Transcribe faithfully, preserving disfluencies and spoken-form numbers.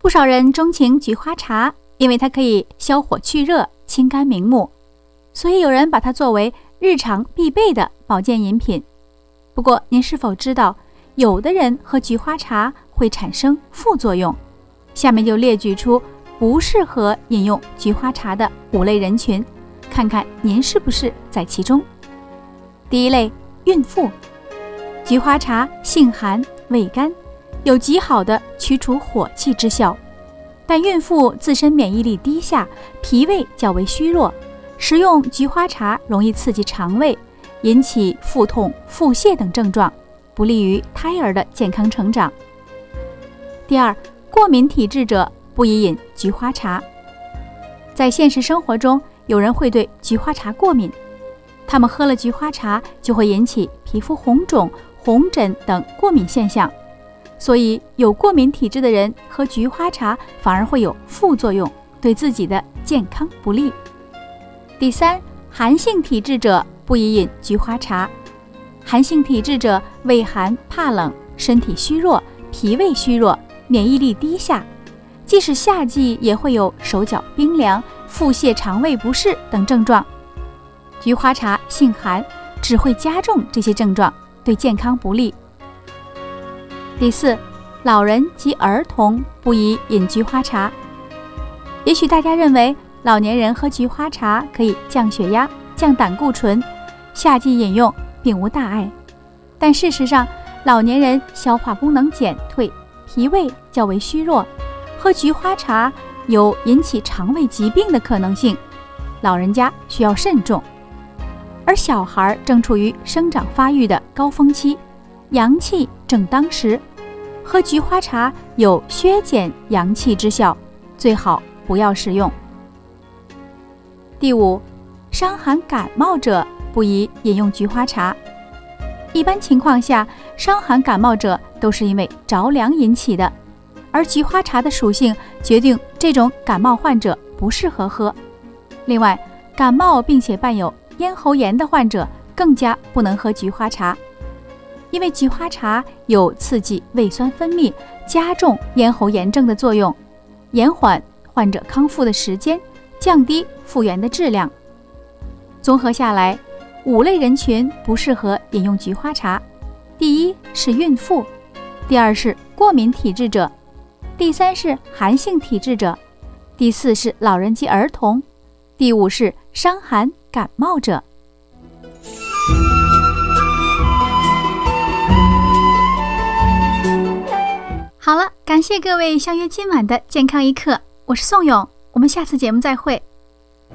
不少人钟情菊花茶，因为它可以消火去热、清肝明目，所以有人把它作为日常必备的保健饮品。不过您是否知道，有的人喝菊花茶会产生副作用？下面就列举出不适合饮用菊花茶的五类人群，看看您是不是在其中。第一类，孕妇。菊花茶性寒味甘，有极好的驱除火气之效，但孕妇自身免疫力低下，脾胃较为虚弱，食用菊花茶容易刺激肠胃，引起腹痛、腹泻等症状，不利于胎儿的健康成长。第二，过敏体质者不宜饮菊花茶。在现实生活中，有人会对菊花茶过敏，他们喝了菊花茶就会引起皮肤红肿、红疹等过敏现象，所以有过敏体质的人喝菊花茶反而会有副作用，对自己的健康不利。第三，寒性体质者不宜饮菊花茶。寒性体质者畏寒怕冷，身体虚弱，脾胃虚弱，免疫力低下，即使夏季也会有手脚冰凉、腹泻、肠胃不适等症状。菊花茶性寒，只会加重这些症状，对健康不利。第四，老人及儿童不宜饮菊花茶。也许大家认为老年人喝菊花茶可以降血压、降胆固醇，夏季饮用并无大碍。但事实上，老年人消化功能减退，脾胃较为虚弱，喝菊花茶有引起肠胃疾病的可能性，老人家需要慎重。而小孩正处于生长发育的高峰期，阳气正当时，喝菊花茶有削减阳气之效，最好不要食用。第五，伤寒感冒者不宜饮用菊花茶。一般情况下，伤寒感冒者都是因为着凉引起的，而菊花茶的属性决定这种感冒患者不适合喝。另外，感冒并且伴有咽喉炎的患者更加不能喝菊花茶，因为菊花茶有刺激胃酸分泌、加重咽喉炎症的作用，延缓患者康复的时间，降低复原的质量。综合下来，五类人群不适合饮用菊花茶。第一是孕妇，第二是过敏体质者，第三是寒性体质者，第四是老人及儿童，第五是伤寒感冒者。好了，感谢各位相约今晚的健康一刻，我是宋勇，我们下次节目再会。